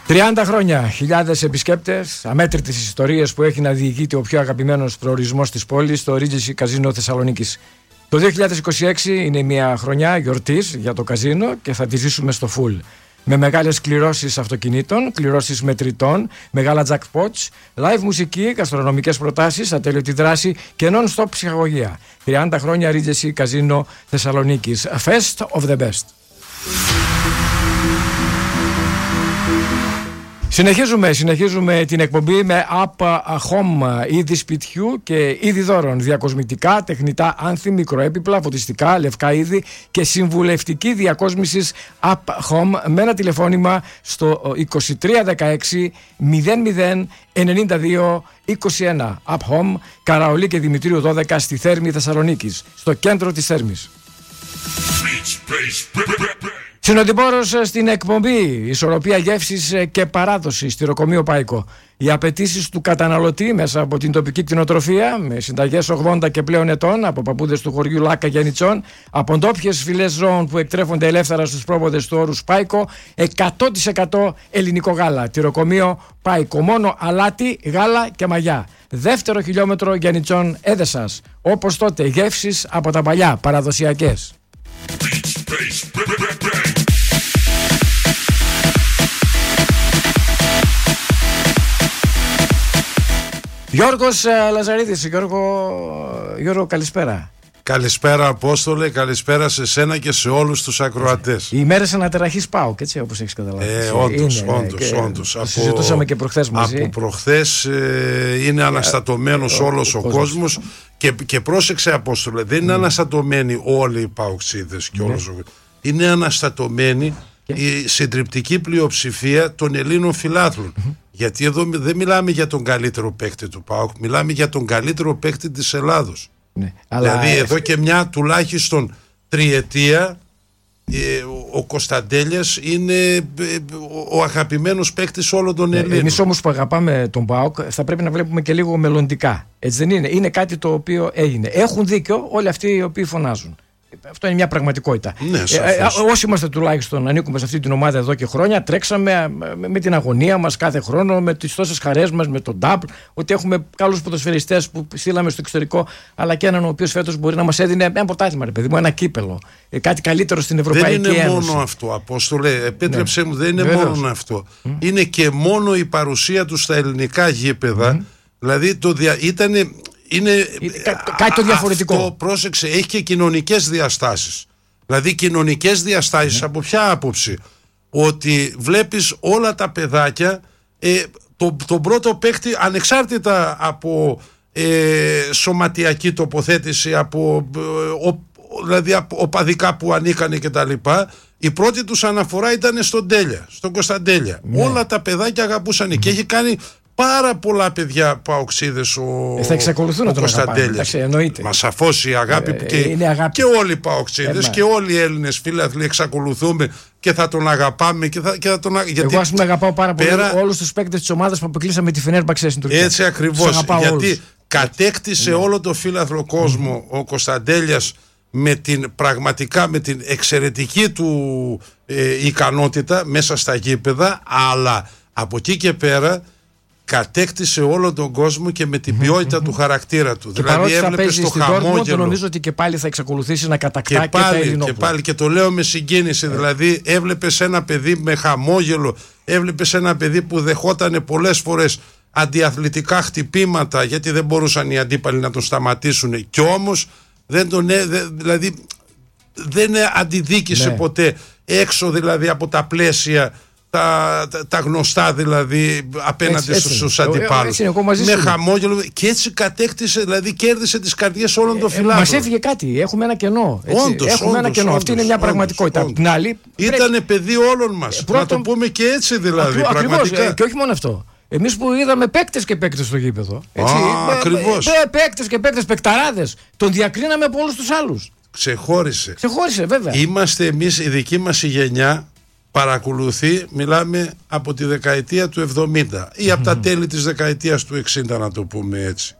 30 χρόνια, χιλιάδες επισκέπτες, αμέτρητες ιστορίες που έχει να διηγείται ο πιο αγαπημένος προορισμός της πόλης, το Regency Casino Θεσσαλονίκης. Το 2026 είναι μια χρονιά γιορτής για το καζίνο και θα τη ζήσουμε στο full. Με μεγάλες κληρώσεις αυτοκινήτων, κληρώσεις μετρητών, μεγάλα jackpots, live μουσική, γαστρονομικές προτάσεις, ατέλειωτη δράση και non-stop ψυχαγωγία. 30 χρόνια Regency Casino Θεσσαλονίκης. Fest of the best. Συνεχίζουμε την εκπομπή με App Home, είδη σπιτιού και είδη δώρων, διακοσμητικά, τεχνητά άνθη, μικροέπιπλα, φωτιστικά, λευκά είδη και συμβουλευτική διακόσμησης App Home με ένα τηλεφώνημα στο 2316 00 92 21. App Home, Καραολί και Δημητρίου 12 στη Θέρμη Θεσσαλονίκης, στο κέντρο της Θέρμης. Συνοδοιπόρος στην εκπομπή, ισορροπία γεύσης και παράδοση, στηροκομείο Πάικο. Οι απαιτήσεις του καταναλωτή μέσα από την τοπική κτηνοτροφία, με συνταγές 80 και πλέον ετών, από παππούδες του χωριού Λάκα και Ανιτσών, από ντόπιες φυλές ζώων που εκτρέφονται ελεύθερα στους πρόποδες του όρους Πάικο, 100% ελληνικό γάλα. Τηροκομείο Πάικο. Μόνο αλάτι, γάλα και μαγιά. Δεύτερο χιλιόμετρο Γιαννιτσών Έδεσας. Όπως τότε, γεύσεις από τα παλιά, παραδοσιακές. Γιώργος Λαζαρίδης. Γιώργο, καλησπέρα. Καλησπέρα Απόστολε, καλησπέρα σε σένα και σε όλους τους ακροατές. Οι ημέρες ανατεραχής ΠΑΟΚ, έτσι, όπως έχεις καταλάβει. Όντως. Συζητούσαμε και προχθές μαζί. Από προχθές είναι αναστατωμένος όλος ο κόσμος και πρόσεξε Απόστολε, δεν είναι αναστατωμένοι όλοι οι ΠΑΟΚτσίδες και όλος ο κόσμος. Είναι αναστατωμένοι η συντριπτική πλειοψηφία των Ελλήνων φιλάθλων. Γιατί εδώ δεν μιλάμε για τον καλύτερο παίκτη του ΠΑΟΚ, μιλάμε για τον καλύτερο παίκτη της Ελλάδος. Ναι, δηλαδή εδώ και μια τουλάχιστον τριετία ο Κωνσταντέλιας είναι ο αγαπημένος παίκτης όλων των Ελλήνων. Εμείς όμως που αγαπάμε τον ΠΑΟΚ θα πρέπει να βλέπουμε και λίγο μελλοντικά. Έτσι δεν είναι? Είναι κάτι το οποίο έγινε. Έχουν δίκιο όλοι αυτοί οι οποίοι φωνάζουν. Αυτό είναι μια πραγματικότητα. Ναι, όσοι είμαστε τουλάχιστον ανήκουμε σε αυτή την ομάδα εδώ και χρόνια, τρέξαμε με την αγωνία μας κάθε χρόνο, με τις τόσες χαρές μας, με τον Νταμπλ, ότι έχουμε καλούς ποδοσφαιριστές που στείλαμε στο εξωτερικό, αλλά και έναν ο οποίος φέτος μπορεί να μας έδινε ένα πρωτάθλημα, παιδί μου, ένα κύπελο. Κάτι καλύτερο στην Ευρωπαϊκή Ένωση. Δεν είναι μόνο αυτό, Απόστολε, επέτρεψέ μου, δεν είναι μόνο αυτό. Είναι και μόνο η παρουσία του στα ελληνικά γήπεδα. Δηλαδή είναι κάτι το διαφορετικό. Αυτό, πρόσεξε, έχει και κοινωνικές διαστάσεις. Δηλαδή κοινωνικές διαστάσεις από ποια άποψη? Ότι βλέπεις όλα τα παιδάκια τον πρώτο παίκτη, ανεξάρτητα από σωματιακή τοποθέτηση, δηλαδή από οπαδικά που ανήκανε και τα λοιπά, η πρώτη τους αναφορά ήταν στον Τέλια, στον Κωνσταντέλια. Όλα τα παιδάκια αγαπούσαν και έχει κάνει πάρα πολλά παιδιά παοξίδες θα εξακολουθούν ο να τον Κωνσταντέλιας. Μα σαφώς η αγάπη που και όλοι οι παοξίδες και όλοι οι Έλληνες φίλαθλοι εξακολουθούμε και θα τον αγαπάμε και θα τον εγώ ας πούμε αγαπάω πάρα πολύ όλους τους παίκτες της ομάδας που αποκλείσαμε τη Φενέρμπαξε στην Τουρκία. Έτσι ακριβώς, γιατί κατέκτησε όλο το φίλαθλο κόσμο ο Κωνσταντέλιας πραγματικά με την εξαιρετική του ικανότητα μέσα στα γήπεδα, αλλά από εκεί και πέρα κατέκτησε όλο τον κόσμο και με την ποιότητα του χαρακτήρα του. Και δηλαδή έβλεπες το χαμόγελο. Νομίζω ότι και πάλι θα εξακολουθήσει να κατακτά και τα Ελληνόπουλα. Και πάλι, και το λέω με συγκίνηση, δηλαδή έβλεπες ένα παιδί με χαμόγελο, έβλεπες ένα παιδί που δεχότανε πολλές φορές αντιαθλητικά χτυπήματα γιατί δεν μπορούσαν οι αντίπαλοι να τον σταματήσουν, και όμως δηλαδή δεν αντιδίκησε ποτέ έξω, δηλαδή από τα πλαίσια τα γνωστά, δηλαδή απέναντι στους αντιπάλους, με χαμόγελο, και έτσι κατέκτησε, δηλαδή κέρδισε τις καρδιές όλων των φιλάθλων. Μας έφυγε κάτι, έχουμε ένα κενό. Όντως, αυτή είναι μια πραγματικότητα. Απ' την άλλη, ήτανε παιδί όλων μας, να το πούμε και έτσι, δηλαδή πραγματικά. Και όχι μόνο αυτό. Εμείς που είδαμε παίκτες και παίκτες στο γήπεδο. Ακριβώς. Παίκτες και παίκτες, παικταράδες. Τον διακρίναμε από όλους τους άλλους. Ξεχώρισε, βέβαια. Είμαστε εμείς, η δική μας η γενιά παρακολουθεί, μιλάμε από τη δεκαετία του 70 ή από τα τέλη της δεκαετίας του 60, να το πούμε έτσι.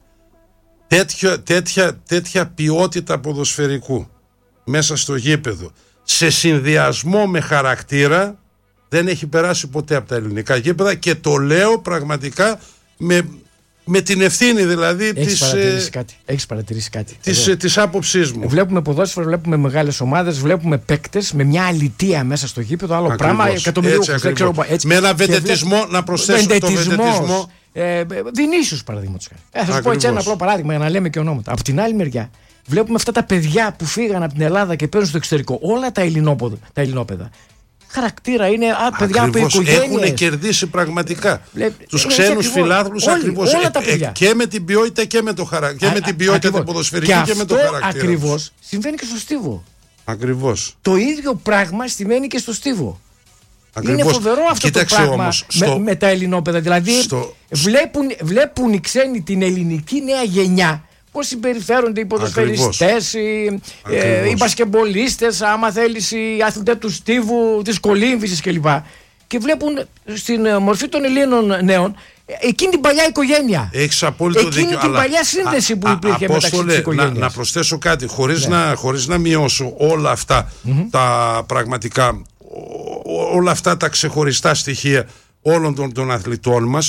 Τέτοια ποιότητα ποδοσφαιρικού μέσα στο γήπεδο, σε συνδυασμό με χαρακτήρα, δεν έχει περάσει ποτέ από τα ελληνικά γήπεδα, και το λέω πραγματικά με την ευθύνη δηλαδή Έχεις παρατηρήσει κάτι της άποψής μου. Βλέπουμε ποδόσφαιρο, βλέπουμε μεγάλες ομάδες, βλέπουμε παίκτες με μια αλητεία μέσα στο γήπεδο, άλλο Ακριβώς, πράγμα, εκατομμυρίουχους, με ένα βεντετισμό, να προσθέσω το βεντετισμό. Βινίσιους παραδείγματος χάρη. Θα σου πω έτσι ένα απλό παράδειγμα για να λέμε και ονόματα. Από την άλλη μεριά βλέπουμε αυτά τα παιδιά που φύγαν από την Ελλάδα και παίρνουν στο εξωτερικό, όλα τα ελληνόπαιδα. Χαρακτήρα είναι παιδιά από οικογένειες. Έχουν κερδίσει πραγματικά τους ξένους φιλάθλους ακριβώς. Και με την ποιότητα και με το χαρακτήρα. Και με την ποιότητα την ποδοσφαιρική και με το χαρακτήρα. Ακριβώς συμβαίνει και στο Στίβο. Ακριβώς. Το ίδιο πράγμα συμβαίνει και στο Στίβο. Ακριβώς. Είναι φοβερό αυτό. Κοίταξε, το πράγμα όμως, με τα ελληνόπαιδα. Δηλαδή βλέπουν οι ξένοι την ελληνική νέα γενιά. Πώς συμπεριφέρονται οι ποδοσφαιριστές, οι μπασκεμπολίστες, άμα θέλεις, οι αθλητές του Στίβου, της Κολύμβησης κλπ. Και βλέπουν στην μορφή των Ελλήνων νέων εκείνη την παλιά οικογένεια. Έχεις απόλυτο δίκιο. Εκείνη την παλιά σύνδεση που υπήρχε μεταξύ της οικογένειας. Να προσθέσω κάτι, χωρίς να μειώσω όλα αυτά τα πραγματικά, όλα αυτά τα ξεχωριστά στοιχεία όλων των αθλητών μας,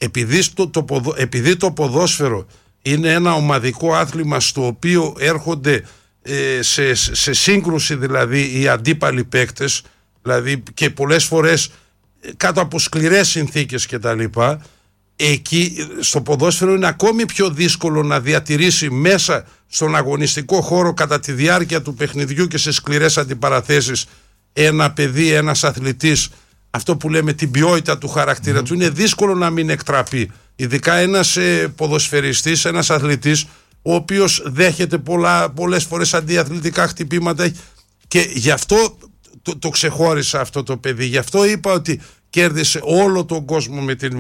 επειδή το ποδόσφαιρο είναι ένα ομαδικό άθλημα στο οποίο έρχονται σε σύγκρουση δηλαδή οι αντίπαλοι παίκτες, δηλαδή και πολλές φορές κάτω από σκληρές συνθήκες και τα λοιπά, εκεί στο ποδόσφαιρο είναι ακόμη πιο δύσκολο να διατηρήσει μέσα στον αγωνιστικό χώρο κατά τη διάρκεια του παιχνιδιού και σε σκληρές αντιπαραθέσεις ένα παιδί, ένας αθλητής, αυτό που λέμε την ποιότητα του χαρακτήρα του. Είναι δύσκολο να μην εκτραπεί, ειδικά ένας ποδοσφαιριστής, ένας αθλητής ο οποίος δέχεται πολλές φορές αντιαθλητικά χτυπήματα, και γι' αυτό το ξεχώρισα αυτό το παιδί, γι' αυτό είπα ότι κέρδισε όλο τον κόσμο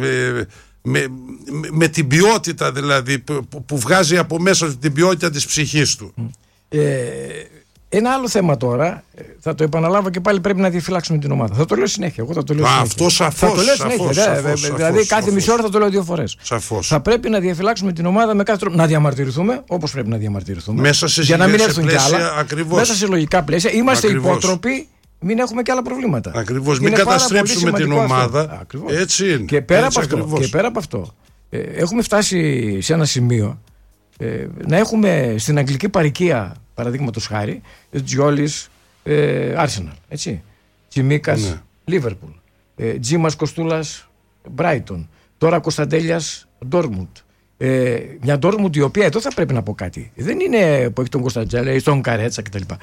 με την ποιότητα δηλαδή που βγάζει από μέσα την ποιότητα της ψυχής του. Ένα άλλο θέμα τώρα, θα το επαναλάβω και πάλι, πρέπει να διαφυλάξουμε την ομάδα. Θα το λέω συνέχεια. Εγώ θα το λέω συνέχεια. Αυτό σαφώς. Δηλαδή κάθε μισή ώρα θα το λέω 2 φορές. Σαφώς. Θα πρέπει να διαφυλάξουμε την ομάδα με κάθε τρόπο. Να διαμαρτυρηθούμε όπως πρέπει να διαμαρτυρηθούμε. Μέσα σε για να μην έρθουν κι άλλα. Ακριβώς. Μέσα σε λογικά πλαίσια. Είμαστε υπότροποι, μην έχουμε και άλλα προβλήματα. Ακριβώς. Μην καταστρέψουμε την ομάδα. Έτσι είναι. Και πέρα από αυτό, έχουμε φτάσει σε ένα σημείο να έχουμε στην αγγλική παροικία, παραδείγματος χάρη, Τζιόλης, Arsenal, έτσι. Τσιμίκας, Λίβερπουλ, Τζίμας Κοστούλας, Μπράιτον, τώρα Κωνσταντέλιας, Ντόρμουντ. Μια Ντόρμουντ η οποία, εδώ θα πρέπει να πω κάτι, δεν είναι που έχει τον Κωνσταντζέλα ή τον Καρέτσα κτλ.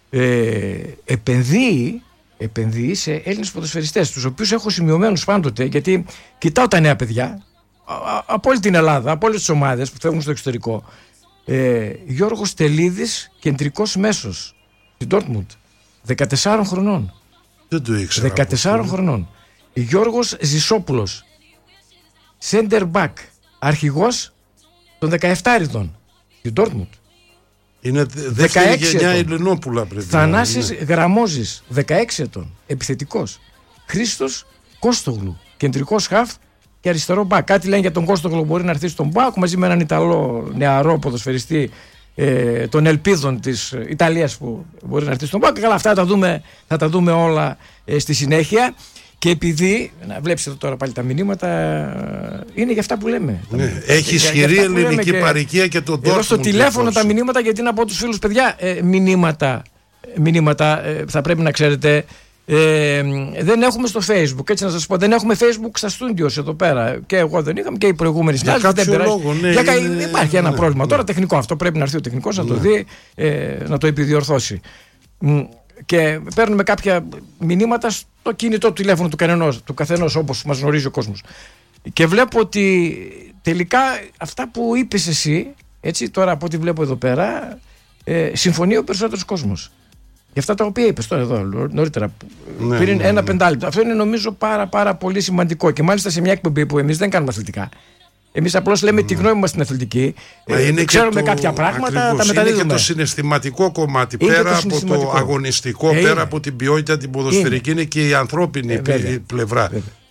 Επενδύει σε Έλληνες ποδοσφαιριστές, τους οποίους έχω σημειωμένους πάντοτε, γιατί κοιτάω τα νέα παιδιά από όλη την Ελλάδα, από όλες τις ομάδες που φεύγουν στο εξωτερικό. Γιώργος Τελίδης, κεντρικός μέσος στην Ντόρτμουντ, 14 χρονών. Δεν το ήξερα. 14 χρονών. Γιώργος Ζησόπουλος, center back, αρχηγός των 17 ετών στην Ντόρτμουντ. Είναι δεύτερη γενιά Ελληνόπουλα πρέπει. Θανάσης Γραμμόζης, 16 ετών, επιθετικός. Χρήστος Κώστογλου, κεντρικός χαφ και αριστερό μπακ. Κάτι λένε για τον Κώστογλου, μπορεί να έρθει στον μπακ μαζί με έναν Ιταλό νεαρό ποδοσφαιριστή των ελπίδων της Ιταλίας που μπορεί να έρθει στον μπακ. Καλά, αυτά θα τα δούμε όλα στη συνέχεια. Και επειδή, να βλέπεις εδώ τώρα πάλι τα μηνύματα, είναι για αυτά που λέμε. Ναι, έχει ισχυρή ελληνική παροικία και τον Ντόρτμουντ. Εδώ στο τηλέφωνο τα μηνύματα, γιατί είναι από τους φίλους, παιδιά, μηνύματα θα πρέπει να ξέρετε. Δεν έχουμε στο Facebook, έτσι να σας πω. Δεν έχουμε Facebook στα στούντιος εδώ πέρα. Και εγώ δεν είχαμε και οι προηγούμενοι συνάδελφοι. Υπάρχει ένα πρόβλημα. Τώρα τεχνικό, αυτό πρέπει να έρθει ο τεχνικός να το δει, να το επιδιορθώσει. Και παίρνουμε κάποια μηνύματα στο κινητό τηλέφωνο του καθενός, όπως μας γνωρίζει ο κόσμος. Και βλέπω ότι τελικά αυτά που είπες εσύ, έτσι τώρα από ό,τι βλέπω εδώ πέρα, συμφωνεί ο περισσότερος κόσμος. Για αυτά τα οποία είπες τώρα εδώ νωρίτερα, πριν ένα πεντάλεπτο. Αυτό είναι νομίζω πάρα πολύ σημαντικό. Και μάλιστα σε μια εκπομπή που εμείς δεν κάνουμε αθλητικά. Εμείς απλώς λέμε τη γνώμη μας στην αθλητική. Ξέρουμε κάποια πράγματα, τα μεταδίδουμε. Είναι και το συναισθηματικό κομμάτι. Πέρα από το αγωνιστικό, πέρα από την ποιότητα την ποδοσφαιρική, είναι και η ανθρώπινη πλευρά.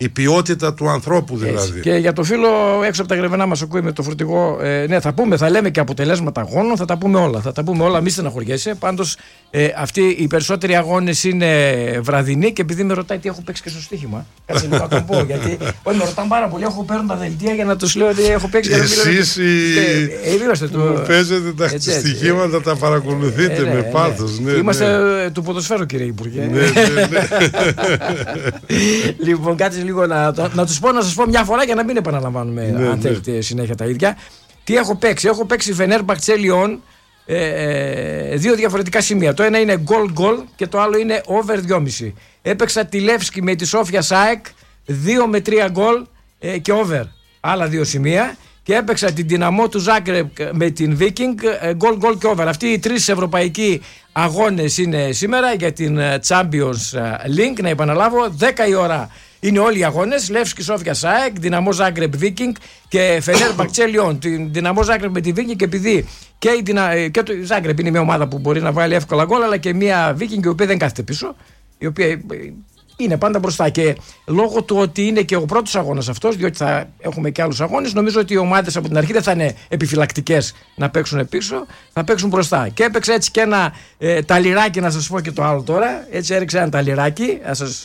Η ποιότητα του ανθρώπου δηλαδή. Έτσι. Και για το φίλο έξω από τα Γρεβενά μας ακούει με το φορτηγό, ναι, θα λέμε και αποτελέσματα αγώνων, θα τα πούμε όλα. Μη στεναχωριέσαι. Πάντως αυτοί οι περισσότεροι αγώνες είναι βραδινοί και επειδή με ρωτάει τι έχω παίξει και στο στοίχημα. Κάτσε λίγο να το πω. Γιατί με ρωτάνε πάρα πολύ. Έχω παίρνει τα δελτία για να τους λέω ότι έχω παίξει. Εσείς που παίζετε τα στοιχήματα τα παρακολουθείτε με πάθος. Είμαστε του ποδοσφαίρου, κύριε Υπουργέ. Λοιπόν, κάτσε λίγο να σας πω μια φορά για να μην επαναλαμβάνουμε αν θέλετε συνέχεια τα ίδια. Τι έχω παίξει? Έχω παίξει Φενέρμπαχτσε Λιόν, δύο διαφορετικά σημεία. Το ένα είναι goal και το άλλο είναι over 2,5. Έπαιξα τη Λεύσκη με τη Σόφια ΣΑΕΚ 2 με 3 γκολ και over, άλλα δύο σημεία. Και έπαιξα την Δυναμό του Ζάγκρεπ με την Viking goal και over. Αυτοί οι τρεις ευρωπαϊκοί αγώνες είναι σήμερα για την Champions League. Να επαναλάβω, 10 η ώρα είναι όλοι οι αγώνες. Λεύσκη, Σόφια ΣΑΕΚ, Δυναμό Ζάγκρεπ, Viking και Φενέρμπαχτσε Λιόν. Την Δυναμό Ζάγκρεπ με τη Viking, επειδή και το Ζάγκρεπ είναι μια ομάδα που μπορεί να βάλει εύκολα γκολ, αλλά και μια Viking η οποία δεν κάθεται πίσω, η οποία είναι πάντα μπροστά. Και λόγω του ότι είναι και ο πρώτος αγώνας αυτός, διότι θα έχουμε και άλλους αγώνες, νομίζω ότι οι ομάδες από την αρχή δεν θα είναι επιφυλακτικές να παίξουν πίσω, θα παίξουν μπροστά. Και έπαιξε έτσι και ένα ταλιράκι, να σας πω και το άλλο τώρα. Έτσι έριξε ένα ταλιράκι.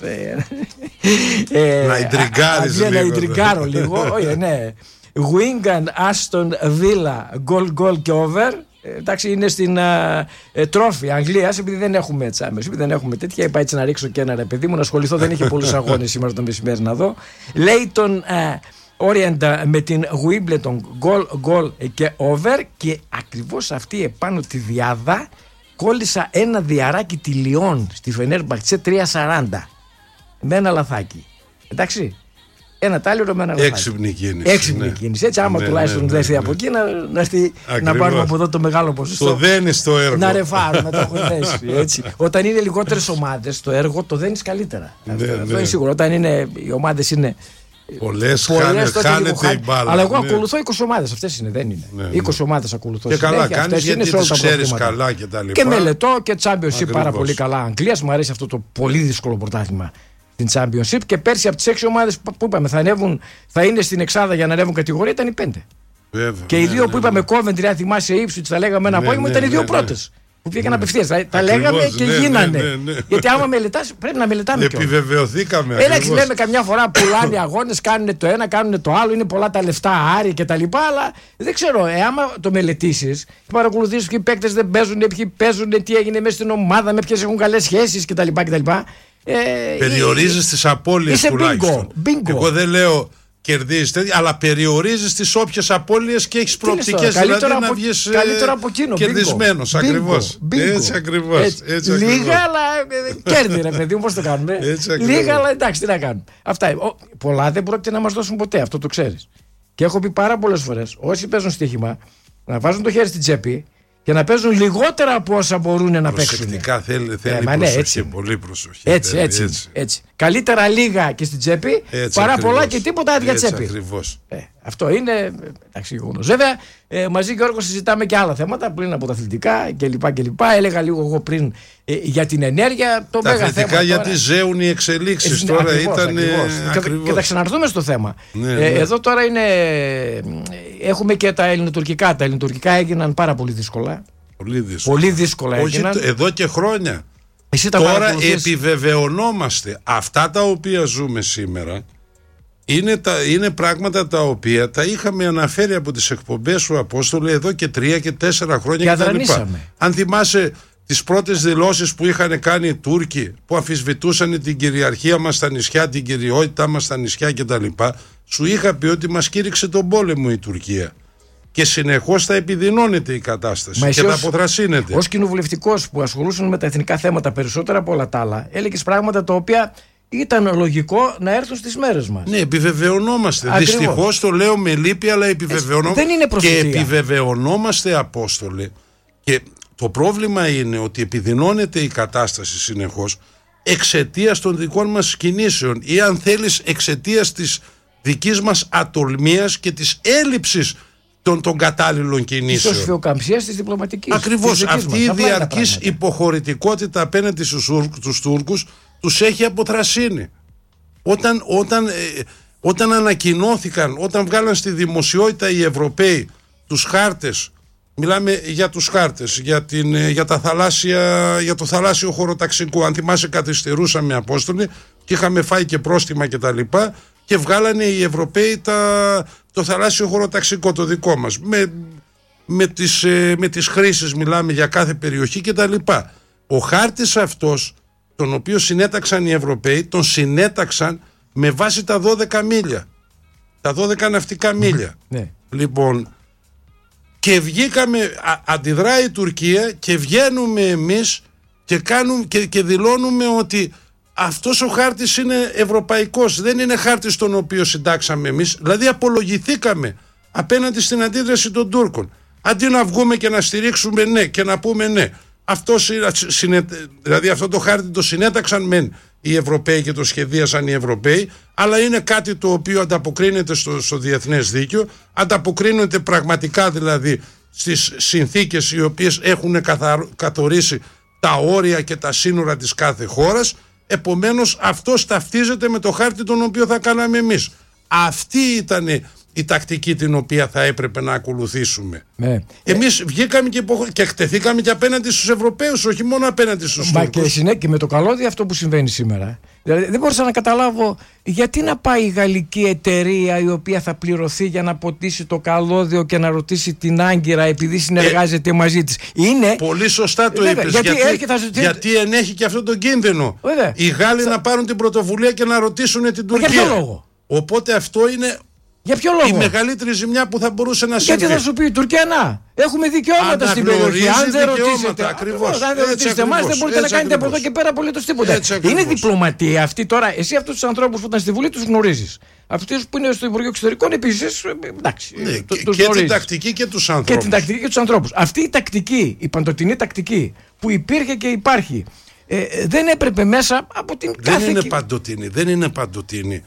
Να ιντριγκάρεις λίγο. Να ιντριγκάρω λίγο. Όχι, ναι. Wigan Aston Villa goal και over. Εντάξει, είναι στην τρόφη Αγγλίας, επειδή δεν έχουμε Champions, επειδή δεν έχουμε τέτοια. Είπα έτσι να ρίξω και ένα ρε παιδί μου, να ασχοληθώ. Δεν είχε πολλούς αγώνες σήμερα το μεσημέρι να δω. Leighton Orient με την Wimbledon goal και over. Και ακριβώς αυτή επάνω τη διάδα κόλλησα ένα διαράκι τη Λιόν στη Φενέρμπαχτσε 3,40 με ένα λαθάκι. Εντάξει. Ένα τάλιρο με ένα λαθάκι. Έξυπνη κίνηση. Έτσι, άμα τουλάχιστον δεν έρθει από εκεί, να έρθει να πάρουμε από εδώ το μεγάλο ποσοστό. Το δένεις το έργο. Να ρεφάρουμε, το έχω θέσει. Έτσι. Όταν είναι λιγότερες ομάδες, το έργο το δένεις καλύτερα. Αυτό είναι σίγουρο. Όταν οι ομάδες είναι πολλές, χάνεται η μπάλα. Αλλά εγώ ακολουθώ 20 ομάδες. Αυτές είναι, δεν είναι. 20 ομάδες ακολουθώ. Και καλά κάνεις, γιατί τις ξέρεις καλά και τα λοιπά. Και μελετώ και Championship πάρα πολύ καλά. Αγγλίας, μου αρέσει αυτό το πολύ δύσκολο πρωτάθλημα. Την Championship, και πέρσι από τις 6 ομάδες που είπαμε θα είναι στην εξάδα για να ανέβουν κατηγορία, ήταν οι 5. Βέβαια, και οι δύο που είπαμε Coventry, αν θυμάσαι, Ipswich, τα λέγαμε ένα απόγευμα, ήταν οι δύο πρώτες που πήγαν απευθείας. Τα λέγαμε και γίνανε. Γιατί άμα μελετάς, πρέπει να μελετάμε κιόλας. Επιβεβαιωθήκαμε. Εντάξει, λέμε καμιά φορά πουλάνε αγώνες, κάνουν το ένα, κάνουν το άλλο, είναι πολλά τα λεφτά, Άρη κτλ. Αλλά δεν ξέρω, άμα το μελετήσεις, παρακολουθήσεις ποιοι παίκτες δεν παίζουν, ποιοι παίζουν, τι έγινε μέσα στην ομάδα, με ποιες έχουν καλές σχέσεις κτλ. Περιορίζεις τις απώλειες τουλάχιστον. Εγώ δεν λέω κερδίζεις τέτοια, αλλά περιορίζεις τις όποιες απώλειες και έχεις προοπτικές δηλαδή να βγεις κερδισμένος. Ακριβώς. Έτσι ακριβώς. Λίγα, αλλά κέρδη ρε παιδί μου, πώς το κάνουμε. Λίγα, αλλά εντάξει, τι να κάνουμε. Αυτά. Πολλά δεν πρόκειται να μας δώσουν ποτέ, αυτό το ξέρεις. Και έχω πει πάρα πολλές φορές, όσοι παίζουν στοίχημα, να βάζουν το χέρι στην τσέπη και να παίζουν λιγότερα από όσα μπορούν να παίξουν. Προσεκτικά θέλει προσοχή, πολύ προσοχή. Έτσι. Καλύτερα λίγα και στην τσέπη παρά πολλά και τίποτα άδεια τσέπη. Ακριβώς. Αυτό είναι γεγονός. Βέβαια, μαζί Γιώργο συζητάμε και άλλα θέματα πριν από τα αθλητικά κλπ. Έλεγα λίγο εγώ πριν για την ενέργεια. Τα αθλητικά γιατί ζέουν οι εξελίξεις τώρα ήταν. Και θα ξαναρθούμε στο θέμα. Εδώ τώρα έχουμε και τα ελληνοτουρκικά. Τα ελληνοτουρκικά έγιναν πάρα πολύ δύσκολα. Πολύ δύσκολα έγιναν. Εδώ και χρόνια. Τώρα επιβεβαιωνόμαστε αυτά τα οποία ζούμε σήμερα. Είναι πράγματα τα οποία τα είχαμε αναφέρει από τις εκπομπές σου, Απόστολε, εδώ και 3 και 4 χρόνια κτλ. Αν θυμάσαι τις πρώτες δηλώσεις που είχαν κάνει οι Τούρκοι, που αμφισβητούσαν την κυριαρχία μας στα νησιά, την κυριότητά μας στα νησιά κτλ., σου είχα πει ότι μας κήρυξε τον πόλεμο η Τουρκία. Και συνεχώς θα επιδεινώνεται η κατάσταση και θα αποθρασύνεται. Ως κοινοβουλευτικός που ασχολούσαν με τα εθνικά θέματα περισσότερα από όλα τα άλλα, έλεγες πράγματα τα οποία ήταν λογικό να έρθουν στις μέρες μας. Ναι, επιβεβαιωνόμαστε. Δυστυχώς το λέω με λύπη, αλλά επιβεβαιωνόμαστε. Δεν είναι και επιβεβαιωνόμαστε, Απόστολε. Και το πρόβλημα είναι ότι επιδεινώνεται η κατάσταση συνεχώς εξαιτίας των δικών μας κινήσεων, ή αν θέλεις εξαιτίας της δικής μας ατολμίας και της έλλειψης των κατάλληλων κινήσεων. Της οσφιοκαμψίας της διπλωματικής. Ακριβώς. Αυτή η διαρκής υποχωρητικότητα απέναντι στους Τούρκους τους έχει αποθρασύνει. Όταν ανακοινώθηκαν, όταν βγάλαν στη δημοσιότητα οι Ευρωπαίοι τους χάρτες, μιλάμε για τους χάρτες, για το θαλάσσιο χωροταξικό, αν θυμάσαι καθυστερούσαμε, Απόστολη, και είχαμε φάει και πρόστιμα και τα λοιπά, και βγάλανε οι Ευρωπαίοι το θαλάσσιο χωροταξικό το δικό μας με τις χρήσεις, μιλάμε για κάθε περιοχή και τα λοιπά. Ο χάρτης αυτός, τον οποίο συνέταξαν οι Ευρωπαίοι, τον συνέταξαν με βάση τα 12 μίλια, τα 12 ναυτικά μίλια. Ναι. Λοιπόν, και βγήκαμε, αντιδράει η Τουρκία και βγαίνουμε εμείς και δηλώνουμε ότι αυτός ο χάρτης είναι ευρωπαϊκός, δεν είναι χάρτης τον οποίο συντάξαμε εμείς. Δηλαδή απολογηθήκαμε απέναντι στην αντίδραση των Τούρκων. Αντί να βγούμε και να στηρίξουμε ναι και να πούμε ναι, δηλαδή αυτό το χάρτη το συνέταξαν μεν οι Ευρωπαίοι και το σχεδίασαν οι Ευρωπαίοι, αλλά είναι κάτι το οποίο ανταποκρίνεται στο διεθνές δίκαιο, ανταποκρίνεται πραγματικά δηλαδή στις συνθήκες οι οποίες έχουν καθορίσει τα όρια και τα σύνορα της κάθε χώρας. Επομένως αυτός ταυτίζεται με το χάρτη τον οποίο θα κάναμε εμείς. Αυτή ήταν η τακτική την οποία θα έπρεπε να ακολουθήσουμε. Εμείς βγήκαμε και εκτεθήκαμε και απέναντι στους Ευρωπαίους, όχι μόνο απέναντι στους Τούρκους. Και με το καλώδιο αυτό που συμβαίνει σήμερα. Δηλαδή δεν μπορούσα να καταλάβω γιατί να πάει η γαλλική εταιρεία η οποία θα πληρωθεί για να ποτίσει το καλώδιο και να ρωτήσει την Άγκυρα επειδή συνεργάζεται μαζί της. Είναι... Πολύ σωστά το είπες. Γιατί ενέχει και αυτόν τον κίνδυνο. Οι Γάλλοι να πάρουν την πρωτοβουλία και να ρωτήσουν την Τουρκία. Για ποιο λόγο? Οπότε αυτό είναι... Για ποιο λόγο? Η μεγαλύτερη ζημιά που θα μπορούσε να συμβεί. Γιατί θα σου πει η Τουρκία να έχουμε δικαιώματα στην περιοχή. Αν δεν ρωτήσετε, αν δεν ρωτήσετε εμάς, δεν μπορείτε να κάνετε από εδώ και πέρα απολύτως τίποτα. Είναι διπλωματία αυτή τώρα. Εσύ αυτούς τους ανθρώπους που ήταν στη Βουλή τους γνωρίζεις. Αυτούς που είναι στο Υπουργείο Εξωτερικών επίσης. Εντάξει. Και την τακτική και τους ανθρώπους. Και την τακτική και τους ανθρώπους. Αυτή η τακτική, η παντοτινή τακτική που υπήρχε και υπάρχει, δεν έπρεπε μέσα από την κάθε. Δεν είναι παντοτινή.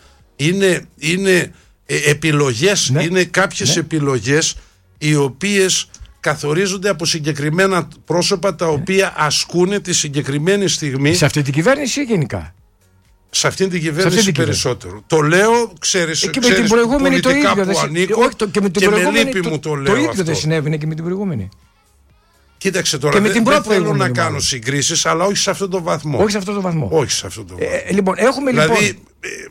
Είναι επιλογές, είναι κάποιες επιλογές οι οποίες καθορίζονται από συγκεκριμένα πρόσωπα τα οποία ασκούν τη συγκεκριμένη στιγμή. Σε αυτή την κυβέρνηση ή γενικά? Σε αυτήν την κυβέρνηση περισσότερο. Το λέω, ξέρεις, και με την προηγούμενη το ίδιο. Που ανήκω, και με λύπη μου το λέω. Το ίδιο αυτό. δεν συνέβαινε και με την προηγούμενη. Κοίταξε τώρα, δεν θέλω να κάνω συγκρίσεις, αλλά όχι σε αυτόν τον βαθμό. Όχι σε αυτόν τον βαθμό. Λοιπόν, έχουμε δηλαδή,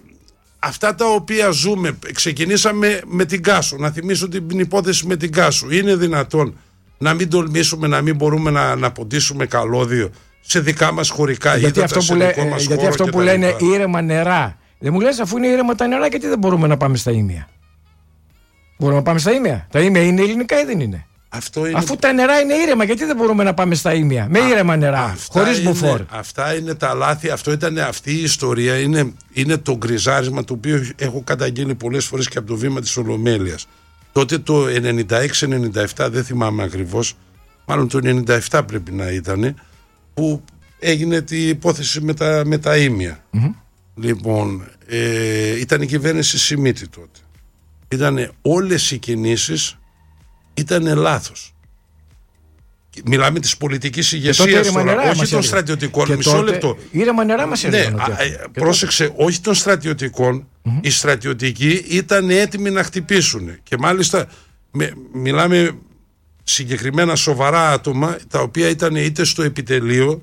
αυτά τα οποία ζούμε, ξεκινήσαμε με την Κάσο. Να θυμίσω την υπόθεση με την Κάσο. Είναι δυνατόν να μην τολμήσουμε, να μην μπορούμε να ποντίσουμε καλώδιο σε δικά μας χωρικά ύδατα, γιατί αυτό που λένε ήρεμα νερά. Δεν μου λες, αφού είναι ήρεμα τα νερά, γιατί δεν μπορούμε να πάμε στα ήμια? Μπορούμε να πάμε στα ήμια? Τα ήμια είναι ελληνικά ή δεν είναι? Αφού τα νερά είναι ήρεμα, γιατί δεν μπορούμε να πάμε στα ήμια με ήρεμα νερά, χωρίς μποφόρ? Αυτά είναι τα λάθη. Αυτή η ιστορία είναι το γκριζάρισμα το οποίο έχω καταγγείλει πολλές φορές και από το βήμα της Ολομέλειας. Τότε το 96-97, δεν θυμάμαι ακριβώς, μάλλον το 97 πρέπει να ήταν, που έγινε την υπόθεση με τα ήμια. Λοιπόν, ήταν η κυβέρνηση Σιμίτη τότε. Ήταν όλες οι κινήσεις ήταν λάθος. Μιλάμε της πολιτικής ηγεσίας τώρα, όχι των στρατιωτικών. Μισό λεπτό. Ήρεμα νερά μας έρχονται. Πρόσεξε, όχι των στρατιωτικών. Οι στρατιωτικοί ήταν έτοιμοι να χτυπήσουν. Και μάλιστα μιλάμε συγκεκριμένα σοβαρά άτομα, τα οποία ήταν είτε στο επιτελείο,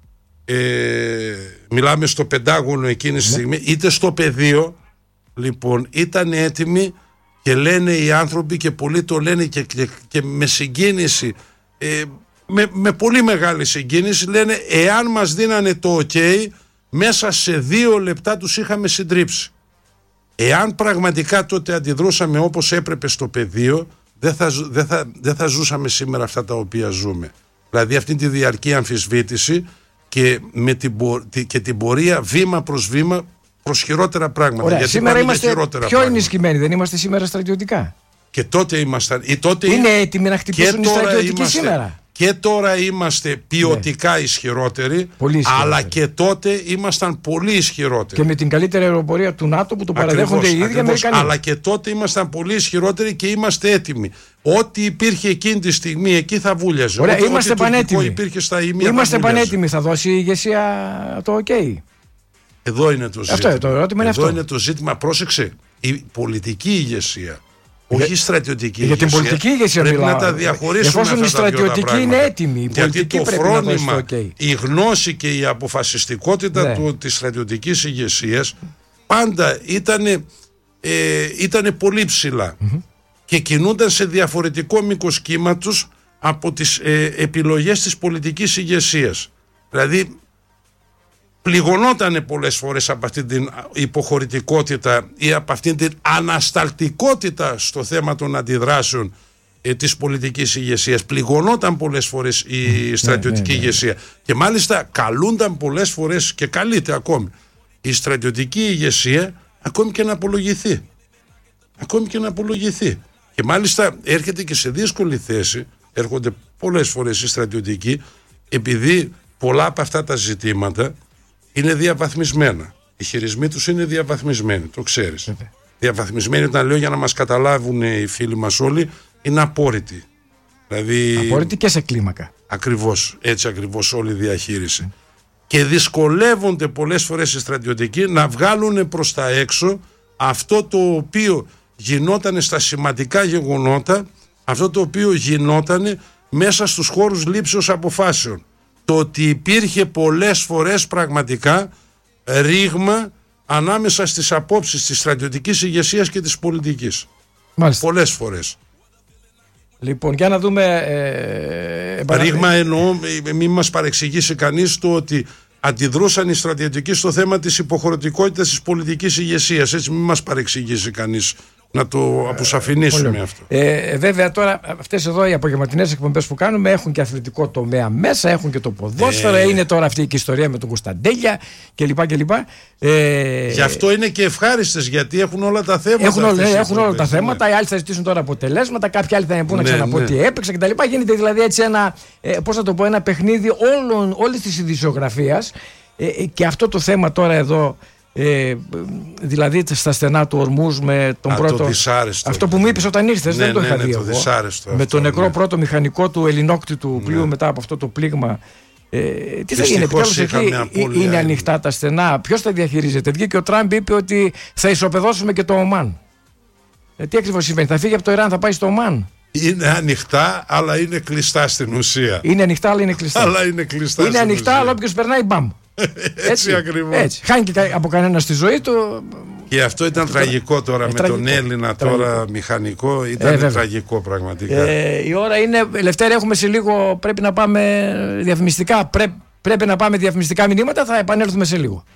μιλάμε στο Πεντάγωνο εκείνη τη στιγμή, είτε στο πεδίο. Λοιπόν, ήταν έτοιμοι. Και λένε οι άνθρωποι, και πολλοί το λένε και με συγκίνηση, με πολύ μεγάλη συγκίνηση, λένε εάν μας δίνανε το ok, μέσα σε 2 λεπτά τους είχαμε συντρίψει. Εάν πραγματικά τότε αντιδρούσαμε όπως έπρεπε στο πεδίο, δεν θα ζούσαμε σήμερα αυτά τα οποία ζούμε. Δηλαδή αυτή τη διαρκή αμφισβήτηση και την πορεία βήμα προς βήμα προς χειρότερα πράγματα. Ωραία, γιατί σήμερα είμαστε πιο ενισχυμένοι, δεν είμαστε σήμερα στρατιωτικά? Και τότε ήμασταν. Είναι έτοιμοι να χτυπήσουν οι στρατιωτικοί σήμερα? Και τώρα είμαστε ποιοτικά ισχυρότεροι, αλλά και τότε ήμασταν πολύ ισχυρότεροι. Και με την καλύτερη αεροπορία του ΝΑΤΟ που το παραδέχονται οι ίδιοι Αμερικανοί. Αλλά και τότε ήμασταν πολύ ισχυρότεροι και είμαστε έτοιμοι. Ό,τι υπήρχε εκείνη τη στιγμή εκεί θα βούλιαζε. Ωραία, είμαστε πανέτοιμοι. Υπήρχε στα ημεία, είμαστε πανέτοιμοι. Θα δώσει η ηγεσία το OK? Εδώ είναι το ζήτημα. Αυτό, το ερώτημα είναι εδώ αυτό. είναι το ζήτημα. Πρόσεξε, η πολιτική ηγεσία, όχι η στρατιωτική ηγεσία. Για την πολιτική ηγεσία πρέπει μιλάω. να τα διαχωρίσουμε. Εφόσον η στρατιωτική είναι έτοιμη, η γιατί το φρόνημα, okay. η γνώση και η αποφασιστικότητα της στρατιωτικής ηγεσίας πάντα ήταν πολύ ψηλά και κινούνταν σε διαφορετικό μήκος κύματος από τις επιλογές της πολιτικής ηγεσίας. Δηλαδή πληγωνότανε πολλές φορές από αυτή την υποχωρητικότητα ή από αυτή την ανασταλτικότητα στο θέμα των αντιδράσεων της πολιτικής ηγεσίας. Πληγωνόταν πολλές φορές η στρατιωτική ηγεσία και μάλιστα καλούνταν πολλές φορές και καλείται ακόμη η στρατιωτική ηγεσία ακόμη και να απολογηθεί. Και μάλιστα έρχεται και σε δύσκολη θέση, έρχονται πολλές φορές οι στρατιωτικοί, επειδή πολλά από αυτά τα ζητήματα είναι διαβαθμισμένα. Οι χειρισμοί τους είναι διαβαθμισμένοι, το ξέρεις. Διαβαθμισμένοι, όταν λέω για να μας καταλάβουν οι φίλοι μας όλοι, είναι απόρριτοι. Δηλαδή, απόρριτοι και σε κλίμακα. Ακριβώς, έτσι ακριβώς όλη η διαχείριση. Και δυσκολεύονται πολλές φορές οι στρατιωτικοί να βγάλουν προς τα έξω αυτό το οποίο γινόταν στα σημαντικά γεγονότα, αυτό το οποίο γινόταν μέσα στους χώρους λήψεως αποφάσεων. Το ότι υπήρχε πολλές φορές πραγματικά ρήγμα ανάμεσα στις απόψεις της στρατιωτικής ηγεσίας και της πολιτικής. Μάλιστα. Πολλές φορές. Λοιπόν, για να δούμε... ρήγμα εννοώ, μην μας παρεξηγήσει κανείς το ότι αντιδρούσαν οι στρατιωτικοί στο θέμα της υποχωρητικότητας της πολιτικής ηγεσίας. Έτσι μην μας παρεξηγήσει κανείς. Να το αποσαφηνίσουμε αυτό. Βέβαια τώρα αυτές εδώ οι απογευματινές εκπομπές που κάνουμε έχουν και αθλητικό τομέα μέσα, έχουν και το ποδόσφαιρο, είναι τώρα αυτή και η ιστορία με τον Κωνσταντέλια κλπ. Γι' αυτό είναι και ευχάριστες, γιατί έχουν όλα τα θέματα. Έχουν όλα τα θέματα, οι άλλοι θα ζητήσουν τώρα αποτελέσματα, κάποιοι άλλοι θα πούνε να ξαναπώ τι έπαιξε κτλ. Γίνεται δηλαδή έτσι ένα παιχνίδι όλης της ειδησιογραφίας και αυτό το θέμα τώρα εδώ. Δηλαδή στα στενά του Ορμούς με τον πρώτο. Αυτό που μου είπες όταν ήρθες, δεν το είχα δει εγώ. Με τον νεκρό πρώτο μηχανικό του ελληνόκτητου πλοίου μετά από αυτό το πλήγμα. Τι θα γίνει, επιτέλους εκεί είναι ανοιχτά τα στενά, ποιος τα διαχειρίζεται? Βγήκε ο Τραμπ, είπε ότι θα ισοπεδώσουμε και το Ομάν. Τι ακριβώς συμβαίνει, θα φύγει από το Ιράν, θα πάει στο Ομάν? Είναι ανοιχτά, αλλά είναι κλειστά στην ουσία. Είναι ανοιχτά, αλλά είναι κλειστά. Είναι ανοιχτά, αλλά όποιος περνάει, μπαμ. Έτσι ακριβώς. Έτσι. Χάνει και από κανένα στη ζωή του. Και αυτό ήταν τραγικό τώρα με τον Έλληνα τώρα μηχανικό. Ήταν τραγικό πραγματικά. Η ώρα είναι, Λευτέρη, έχουμε σε λίγο, πρέπει να πάμε διαφημιστικά. Πρέπει να πάμε διαφημιστικά μηνύματα, θα επανέλθουμε σε λίγο.